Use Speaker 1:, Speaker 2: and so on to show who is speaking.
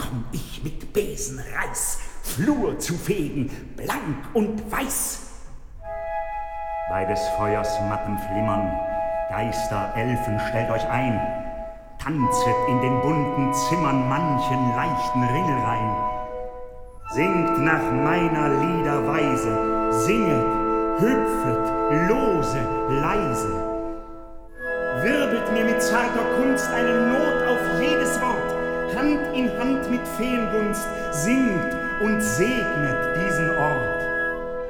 Speaker 1: komm ich mit Besenreiß, Flur zu fegen, blank und weiß. Bei des Feuers mattem Flimmern, Geister, Elfen, stellt euch ein, tanzet in den bunten Zimmern manchen leichten Ringelrein. Singt nach meiner Lieder Weise, singet, hüpfet, lose, leise. Wirbelt mir mit zarter Kunst eine Not auf jedes Wort, Hand in Hand mit Feengunst, singt und segnet diesen Ort.